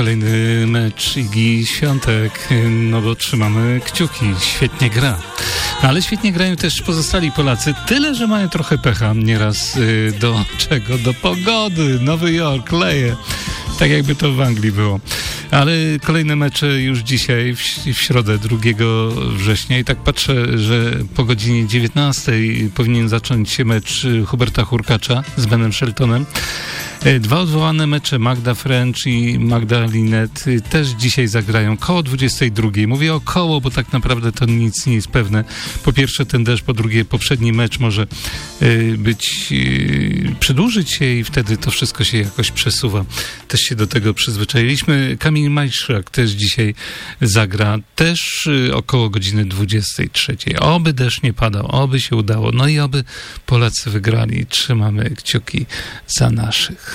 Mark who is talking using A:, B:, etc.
A: kolejny mecz Igi Świątek, no bo trzymamy kciuki, świetnie gra. No, ale świetnie grają też pozostali Polacy, tyle, że mają trochę pecha nieraz do czego? Do pogody. Nowy Jork leje, tak jakby to w Anglii było. Ale kolejne mecze już dzisiaj, w środę 2 września i tak patrzę, że po godzinie 19 powinien zacząć się mecz Huberta Hurkacza z Benem Sheltonem. 2 odwołane mecze Magda French i Magda Linet też dzisiaj zagrają koło 22. Mówię około, bo tak naprawdę to nic nie jest pewne. Po pierwsze ten deszcz, po drugie poprzedni mecz może przedłużyć się i wtedy to wszystko się jakoś przesuwa. Też się do tego przyzwyczailiśmy. Kamil Majszrak też dzisiaj zagra, też około godziny 23. Oby deszcz nie padał, oby się udało, no i oby Polacy wygrali. Trzymamy kciuki za naszych.